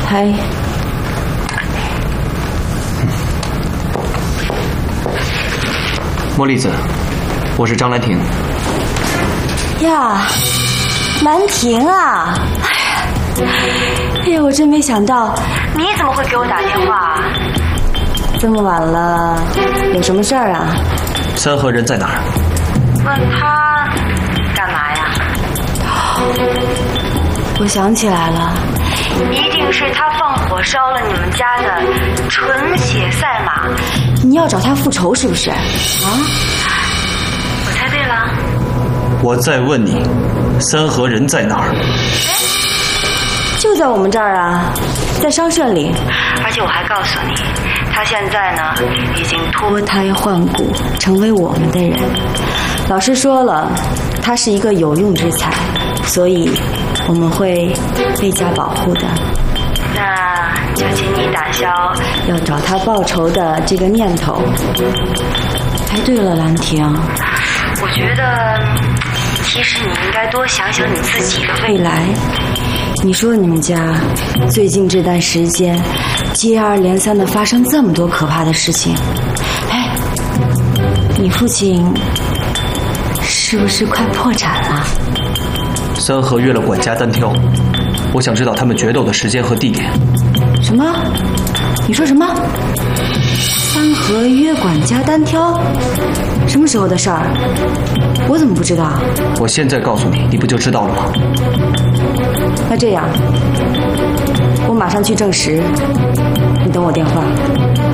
嗨。 莫莉子，我是张兰亭。 呀，兰亭啊！哎呀，我真没想到，你怎么会给我打电话？这么晚了，有什么事儿啊？ 三河人在哪儿？ 问他干嘛呀？我想起来了，一定是他放火烧了你们家的纯血赛马。你要找他复仇是不是？啊？我猜对了。 我再问你，三河人在哪儿？ 就在我们这儿啊，在商顺里。而且我还告诉你，他现在呢已经脱胎换骨，成为我们的人。老师说了，他是一个有用之才，所以我们会倍加保护的。那就请你打消要找他报仇的这个念头。哎，对了，兰亭，我觉得其实你应该多想想你自己的未来。你说你们家最近这段时间接二连三的发生这么多可怕的事情，哎，你父亲是不是快破产了？ 三河约了管家单挑，我想知道他们决斗的时间和地点。 什么？你说什么？三河约管家单挑？什么时候的事儿？我怎么不知道？ 我现在告诉你，你不就知道了吗？ 那这样，我马上去证实，你等我电话。